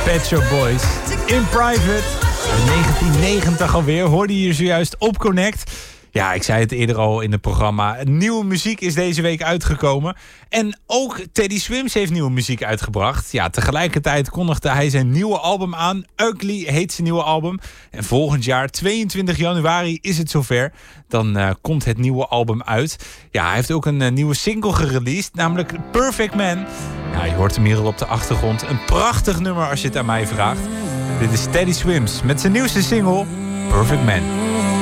Pet Shop Boys. In Private. 1990 alweer. Hoorde je hier zojuist op Connect. Ja, ik zei het eerder al in het programma. Nieuwe muziek is deze week uitgekomen. En ook Teddy Swims heeft nieuwe muziek uitgebracht. Ja, tegelijkertijd kondigde hij zijn nieuwe album aan. Ugly heet zijn nieuwe album. En volgend jaar, 22 januari, is het zover. Dan komt het nieuwe album uit. Ja, hij heeft ook een nieuwe single gereleased. Namelijk Perfect Man. Ja, je hoort hem hier al op de achtergrond. Een prachtig nummer als je het aan mij vraagt. Dit is Teddy Swims met zijn nieuwste single Perfect Man.